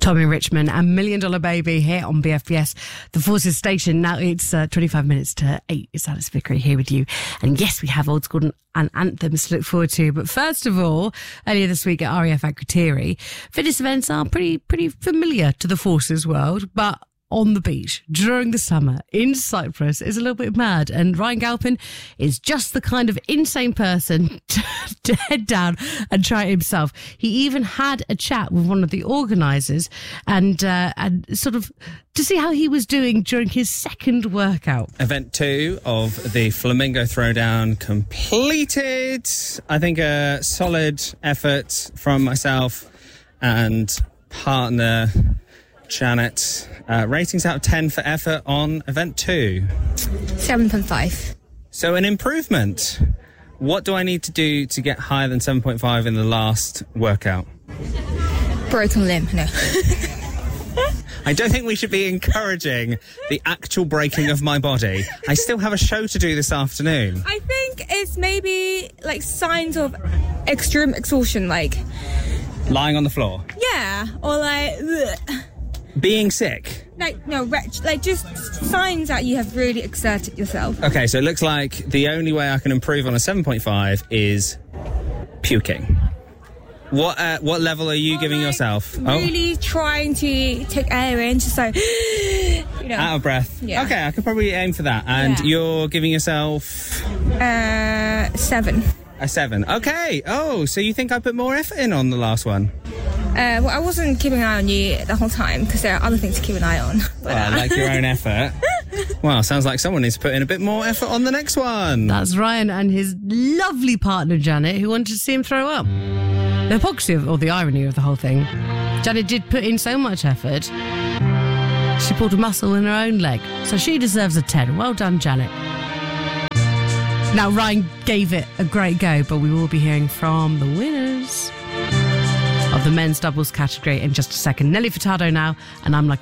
Tommy Richmond and $1 Million Baby here on BFBS, the Forces Station. Now it's 25 minutes to 8. It's Alice Vickery here with you. And yes, we have old school and anthems to look forward to. But first of all, earlier this week at RAF Akrotiri, fitness events are pretty familiar to the Forces world, but on the beach during the summer in Cyprus is a little bit mad, and Ryan Galpin is just the kind of insane person to head down and try it himself. He even had a chat with one of the organisers and sort of to see how he was doing during his second workout. Event 2 of the Flamingo Throwdown completed. I think a solid effort from myself and partner Janet. Ratings out of 10 for effort on event 2. 7.5. So an improvement. What do I need to do to get higher than 7.5 in the last workout? Broken limb, no. I don't think we should be encouraging the actual breaking of my body. I still have a show to do this afternoon. I think it's maybe like signs of extreme exhaustion, like lying on the floor. Yeah, or like being sick. Like, no, like just signs that you have really exerted yourself. Okay, so it looks like the only way I can improve on a 7.5 is puking. What level are you giving yourself? Really trying to take air in, just so, you know. Out of breath. Yeah. Okay, I could probably aim for that. And you're giving yourself? 7. A 7. Okay. Oh, so you think I put more effort in on the last one? Well, I wasn't keeping an eye on you the whole time because there are other things to keep an eye on. Well, I like your own effort. Well, sounds like someone needs to put in a bit more effort on the next one. That's Ryan and his lovely partner Janet, who wanted to see him throw up. The hypocrisy or the irony of the whole thing. Janet did put in so much effort, she pulled a muscle in her own leg, so she deserves a 10. Well done, Janet. Now, Ryan gave it a great go, but we will be hearing from the winners of the men's doubles category in just a second. Nelly Furtado now, and I'm Like a